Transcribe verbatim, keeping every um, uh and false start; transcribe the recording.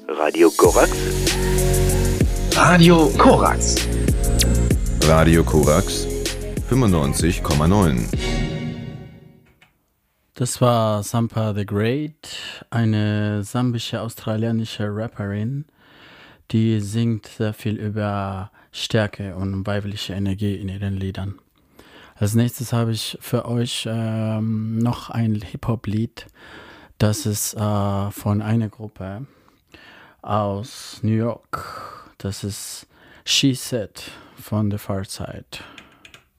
Radio Korax. Radio Korax. Radio Korax fünfundneunzig Komma neun. Das war Sampa the Great, eine sambische australianische Rapperin, die singt sehr viel über Stärke und weibliche Energie in ihren Liedern. Als nächstes habe ich für euch ähm, noch ein Hip-Hop-Lied, das ist äh, von einer Gruppe aus New York. Das ist She Said von The Far Side.